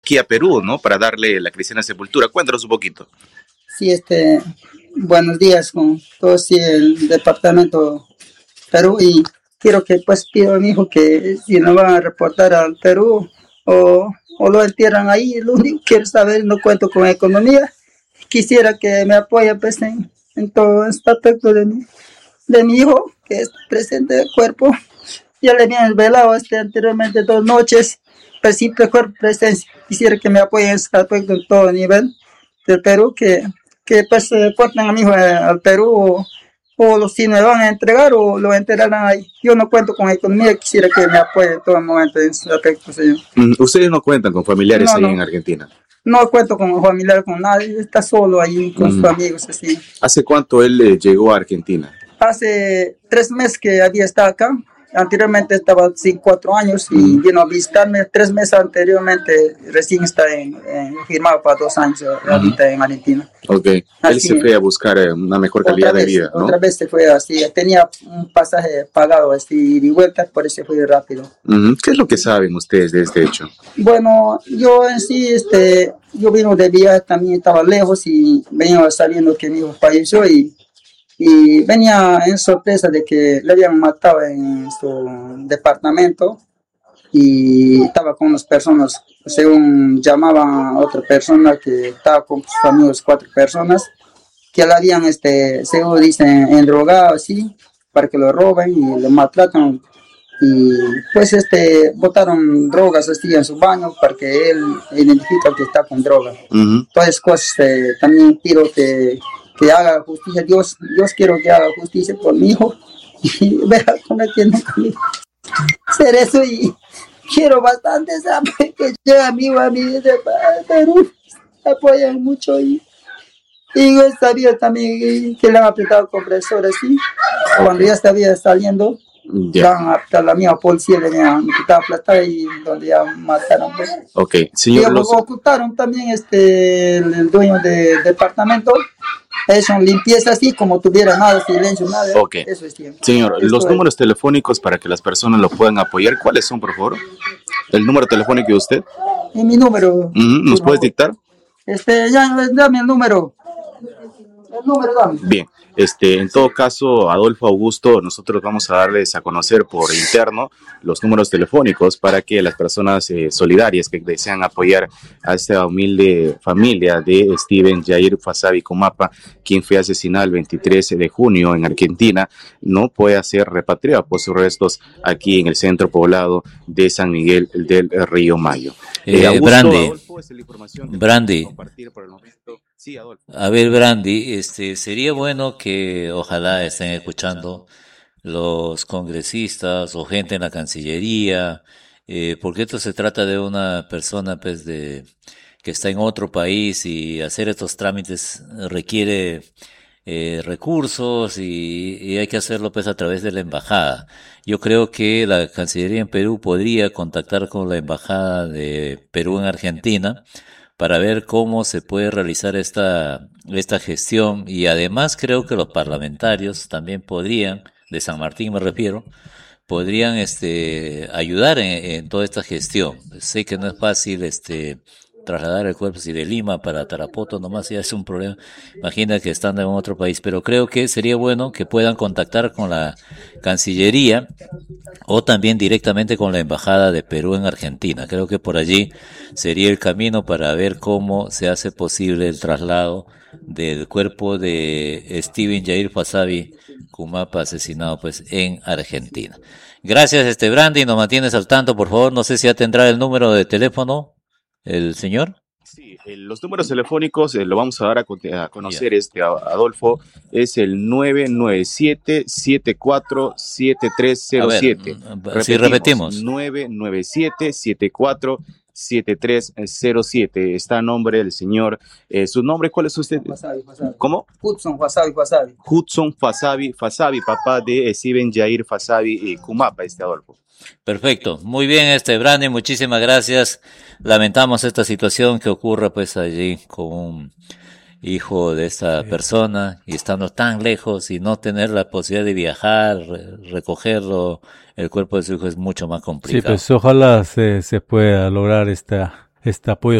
aquí a Perú, ¿no? Para darle la cristiana sepultura. Cuéntanos un poquito. Sí, buenos días con todos sí, el departamento Perú y quiero que pues pido a mi hijo que si no van a reportar al Perú o lo entierran ahí, lo único que quiero saber, no cuento con economía, quisiera que me apoye pues en todo este aspecto de mi hijo, que es presente del cuerpo. Ya le habían velado anteriormente 2 noches, pero simple cuerpo presencia. Quisiera que me apoyen en este aspecto en todo nivel del Perú, que pues porten a mi hijo al Perú o si me van a entregar o lo enterarán ahí. Yo no cuento con economía, quisiera que me apoye en todo momento en ese aspecto, señor. ¿Ustedes no cuentan con familiares No, ahí no. en Argentina? No cuento con familiar, con nadie, está solo ahí con sus amigos, así. ¿Hace cuánto él llegó a Argentina? Hace 3 meses que había estado acá. Anteriormente estaba 4 años y vino a visitarme 3 meses anteriormente. Recién está firmado para 2 años ahorita en Argentina. Ok, así, él se fue a buscar una mejor calidad de vida, ¿no? Otra vez se fue así, tenía un pasaje pagado así de vuelta, por eso fue rápido. ¿Qué es lo que saben ustedes de este hecho? Bueno, yo en sí, yo vino de viaje, también estaba lejos y venía sabiendo que mi hijo falleció y venía en sorpresa de que le habían matado en su departamento y estaba con unas personas, según llamaban a otra persona que estaba con sus amigos, 4 personas, que le habían, según dicen, endrogado así, para que lo roben y lo maltratan. Y pues botaron drogas así en su baño para que él identifique que está con droga. Entonces, cosas, también quiero que haga justicia. Dios quiero que haga justicia por mi hijo y vea cómo tiene que hacer eso y quiero bastante saber que llega a mí de Perú, apoyan mucho y yo sabía también que le han apretado compresores así, cuando ya estaba saliendo. A la misma policía le habían quitado plata y donde ya mataron. Ok, señor. Y ocultaron también el dueño del departamento. Eso, limpieza así, como tuviera nada, silencio, nada. Ok. Eso es tiempo. Señor, los números telefónicos para que las personas lo puedan apoyar, ¿cuáles son, por favor? ¿El número telefónico de usted? Y mi número. ¿Nos puedes dictar? Ya, dame el número. El número, dame. Bien. En todo caso, Adolfo Augusto, nosotros vamos a darles a conocer por interno los números telefónicos para que las personas solidarias que desean apoyar a esta humilde familia de Steven Jair Fasabi Kumapa, quien fue asesinado el 23 de junio en Argentina, no pueda ser repatriado por sus restos aquí en el centro poblado de San Miguel del Río Mayo. Brandy. Sí, a ver, Brandy, sería bueno que ojalá estén escuchando los congresistas o gente en la Cancillería, porque esto se trata de una persona pues que está en otro país y hacer estos trámites requiere recursos y hay que hacerlo pues a través de la embajada. Yo creo que la Cancillería en Perú podría contactar con la embajada de Perú en Argentina para ver cómo se puede realizar esta gestión y además creo que los parlamentarios también podrían, de San Martín me refiero, podrían ayudar en toda esta gestión. Sé que no es fácil trasladar el cuerpo si de Lima para Tarapoto nomás ya es un problema. Imagina que estando en otro país, pero creo que sería bueno que puedan contactar con la Cancillería o también directamente con la Embajada de Perú en Argentina. Creo que por allí sería el camino para ver cómo se hace posible el traslado del cuerpo de Steven Jair Fasabi Kumapa asesinado pues en Argentina. Gracias Brandy, nos mantienes al tanto por favor, no sé si ya tendrá el número de teléfono el señor. Sí, los números telefónicos lo vamos a dar a conocer, Adolfo, es el 997-747307. Si repetimos. 997-747307. Está a nombre del señor. ¿Su nombre cuál es usted? Fasabi. ¿Cómo? Hudson Fasabi, papá de Steven Jair Fasabi Kumapa, Adolfo. Perfecto, muy bien Brandy, muchísimas gracias. Lamentamos esta situación que ocurra pues allí con un hijo de esta persona y estando tan lejos y no tener la posibilidad de viajar, recogerlo, el cuerpo de su hijo es mucho más complicado. Sí, pues ojalá se pueda lograr esta este apoyo